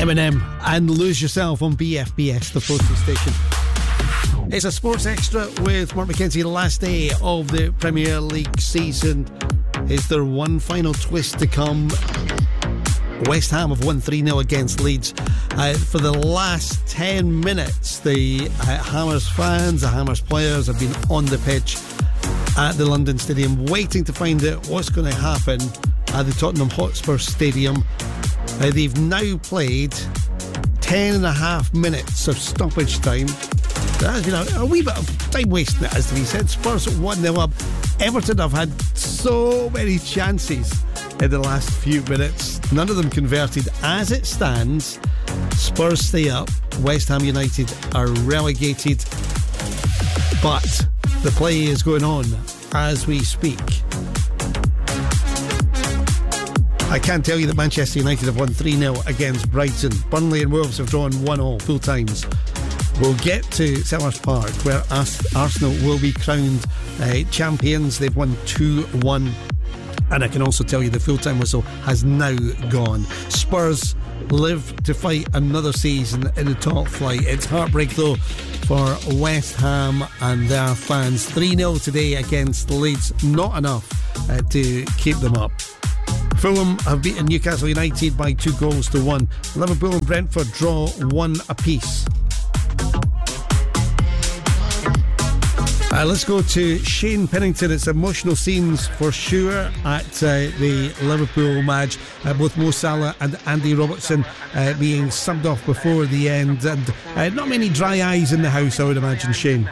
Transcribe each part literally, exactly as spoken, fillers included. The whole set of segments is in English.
Eminem and Lose Yourself on B F B S, the postal station. It's a Sports Extra with Mark McKenzie. The last day of the Premier League season. Is there one final twist to come? West Ham have won three nil against Leeds. Uh, for the last ten minutes, the uh, Hammers fans, the Hammers players have been on the pitch at the London Stadium waiting to find out what's going to happen at the Tottenham Hotspur Stadium. Uh, they've now played ten and a half minutes of stoppage time. That's, you know, a wee bit of time wasting, it has to be said. Spurs one nil up. Everton have had so many chances in the last few minutes. None of them converted. As it stands, Spurs stay up. West Ham United are relegated. But the play is going on as we speak. I can tell you that Manchester United have won three nil against Brighton. Burnley and Wolves have drawn one all full times. We'll get to Selhurst Park, where Arsenal will be crowned uh, champions. They've won two one. And I can also tell you the full-time whistle has now gone. Spurs live to fight another season in the top flight. It's heartbreak, though, for West Ham and their fans. three nil today against Leeds. Not enough uh, to keep them up. Fulham have beaten Newcastle United by two goals to one. Liverpool and Brentford draw one apiece. Uh, let's go to Shane Pennington. It's emotional scenes for sure at uh, the Liverpool match. Uh, both Mo Salah and Andy Robertson uh, being subbed off before the end. And uh, not many dry eyes in the house, I would imagine, Shane.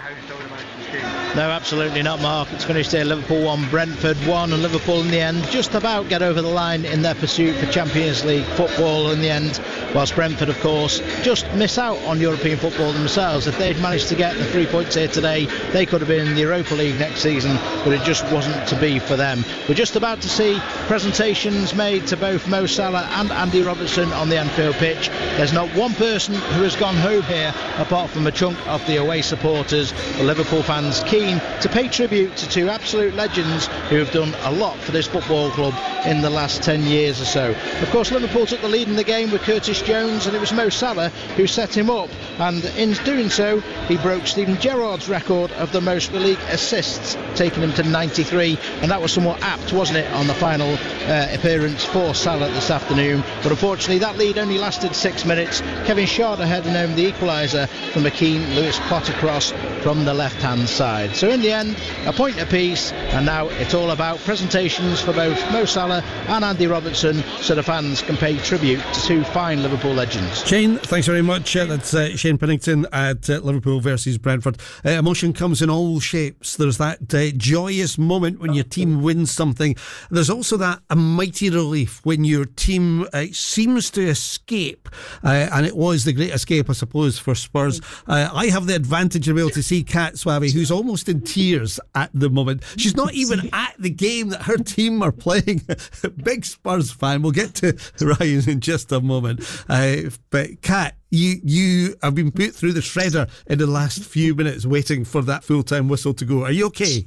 No, absolutely not, Mark. It's finished here. Liverpool one, Brentford one, and Liverpool in the end just about get over the line in their pursuit for Champions League football in the end, whilst Brentford, of course, just miss out on European football themselves. If they'd managed to get the three points here today, they could have been in the Europa League next season, but it just wasn't to be for them. We're just about to see presentations made to both Mo Salah and Andy Robertson on the Anfield pitch. There's not one person who has gone home here apart from a chunk of the away supporters. The Liverpool fans keen to pay tribute to two absolute legends who have done a lot for this football club in the last ten years or so. Of course, Liverpool took the lead in the game with Curtis Jones, and it was Mo Salah who set him up, and in doing so he broke Steven Gerrard's record of the most for league assists, taking him to ninety-three, and that was somewhat apt, wasn't it, on the final uh, appearance for Salah this afternoon. But unfortunately that lead only lasted six minutes. Kevin Schade heading home the equaliser from a keen Lewis Potter cross from the left hand side. So in the end, a point apiece, and now it's all about presentations for both Mo Salah and Andy Robertson, so the fans can pay tribute to two fine Liverpool legends. Shane, thanks very much. Uh, that's uh, Shane Pennington at uh, Liverpool versus Brentford. Uh, emotion comes in all shapes. There's that uh, joyous moment when your team wins something. There's also that a mighty relief when your team uh, seems to escape, uh, and it was the great escape, I suppose, for Spurs. Uh, I have the advantage of being able to see Kat Swaby, who's almost in tears at the moment. She's not even at the game that her team are playing. Big Spurs fan. We'll get to Ryan in just a moment. Uh, but Kat, you you have been put through the shredder in the last few minutes waiting for that full-time whistle to go. Are you okay?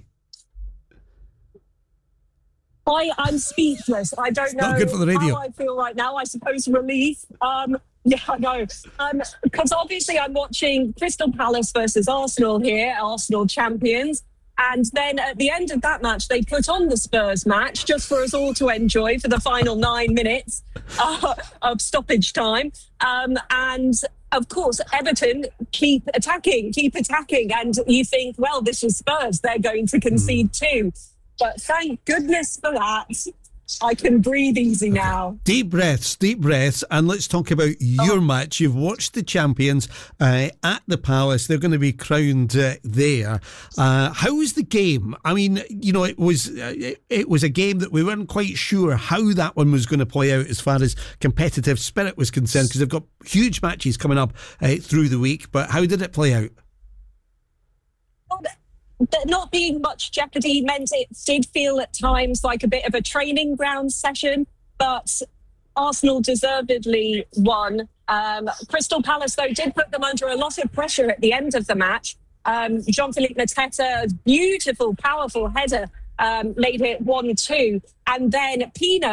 I, I'm speechless. I don't know not good for the radio. how I feel right now. I suppose relief. Um, yeah, I know. Um, because obviously I'm watching Crystal Palace versus Arsenal here, Arsenal champions. And then at the end of that match, they put on the Spurs match just for us all to enjoy for the final nine minutes uh, of stoppage time. Um, and of course, Everton keep attacking, keep attacking. And you think, well, this is Spurs. They're going to concede too. But thank goodness for that. I can breathe easy now. Deep breaths, deep breaths. And let's talk about your oh. match. You've watched the champions uh, at the Palace. They're going to be crowned uh, there. Uh, how was the game? I mean, you know, it was uh, it, it was a game that we weren't quite sure how that one was going to play out as far as competitive spirit was concerned, because they've got huge matches coming up uh, through the week. But how did it play out? Well, There not being much jeopardy meant it did feel at times like a bit of a training ground session, but Arsenal deservedly won. Um, Crystal Palace, though, did put them under a lot of pressure at the end of the match. Um, Jean-Philippe Mateta, beautiful, powerful header, um, made it one two. And then Pino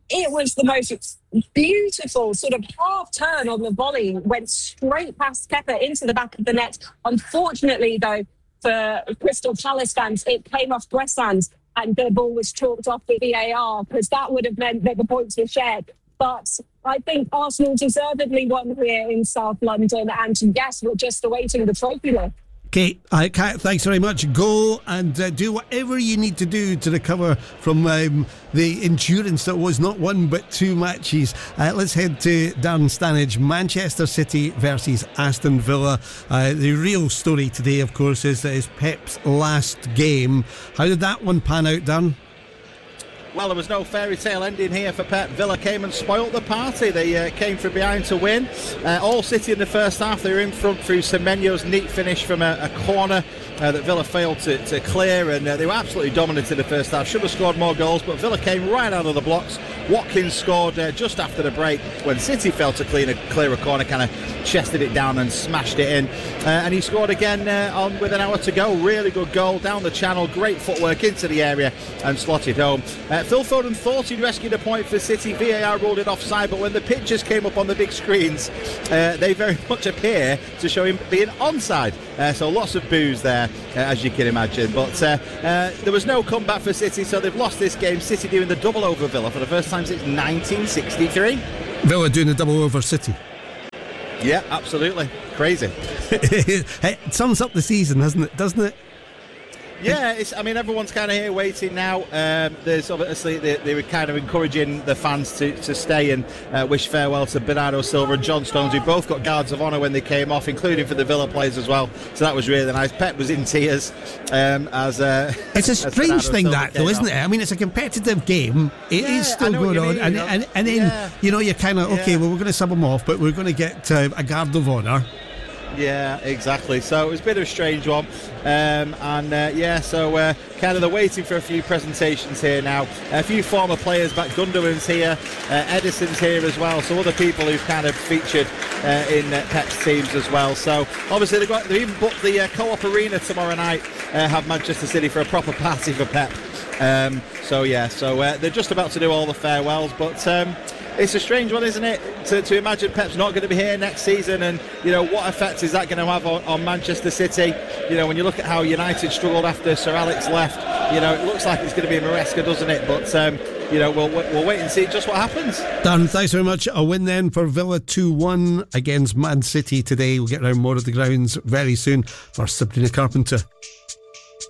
it was the most beautiful sort of half turn on the volley, went straight past Kepa into the back of the net. Unfortunately, though, for Crystal Palace fans, it came off Bressan's and the ball was chalked off the V A R, because that would have meant that the points were shared. But I think Arsenal deservedly won here in South London, and yes, we're just awaiting the trophy lift. Okay, uh, Kat, thanks very much. Go and uh, do whatever you need to do to recover from um, the endurance that was not one but two matches. Uh, let's head to Darren Stanage. Manchester City versus Aston Villa. Uh, the real story today, of course, is, is Pep's last game. How did that one pan out, Darren? Well, there was no fairy tale ending here for Pep. Villa came and spoilt the party. They uh, came from behind to win. Uh, all City in the first half. They were in front through Semenyo's neat finish from a, a corner uh, that Villa failed to, to clear, and uh, they were absolutely dominant in the first half. Should have scored more goals, but Villa came right out of the blocks. Watkins scored uh, just after the break when City failed to clean a, clear a corner, kind of chested it down and smashed it in. Uh, and he scored again uh, on with an hour to go. Really good goal down the channel. Great footwork into the area and slotted home. Uh, Phil Foden thought he'd rescued a point for City. V A R ruled it offside, but when the pictures came up on the big screens, uh, they very much appear to show him being onside. Uh, so lots of boos there, uh, as you can imagine. But uh, uh, there was no comeback for City, so they've lost this game. City doing the double over Villa for the first time since nineteen sixty-three. Villa doing the double over City. Yeah, absolutely. Crazy. It sums up the season, doesn't it? Doesn't it? Yeah, it's, I mean, everyone's kind of here waiting now. Um, there's obviously they, they were kind of encouraging the fans to, to stay and uh, wish farewell to Bernardo Silva and John Stones, who both got guards of honour when they came off, including for the Villa players as well. So that was really nice. Pep was in tears. Um, as uh, it's a strange thing Silva that, though, isn't off. it? I mean, it's a competitive game. It yeah, is still going on, mean, and, you know? and and then yeah. you know you're kind of okay. Yeah. Well, we're going to sub them off, but we're going to get uh, a guard of honour. Yeah, exactly. So it was a bit of a strange one. Um, and uh, yeah, so uh, kind of they're waiting for a few presentations here now. A few former players back. Gundogan's here, uh, Edison's here as well. So other people who've kind of featured uh, in uh, Pep's teams as well. So obviously they've got they even booked the uh, Co-op Arena tomorrow night. Uh, have Manchester City for a proper party for Pep. Um, so yeah, so uh, they're just about to do all the farewells, but. Um, It's a strange one, isn't it, to, to imagine Pep's not going to be here next season, and you know what effect is that going to have on, on Manchester City? You know, when you look at how United struggled after Sir Alex left, you know it looks like it's going to be a Maresca, doesn't it? But um, you know we'll we'll wait and see just what happens. Dan, thanks very much. A win then for Villa two one against Man City today. We'll get around more of the grounds very soon. For Sabrina Carpenter.